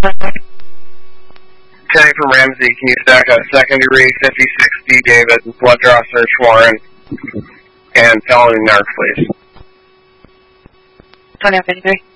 Kenny from Ramsey, can you stack a secondary 56D David, blood draw search warrant, and felony narc, please? 20 53.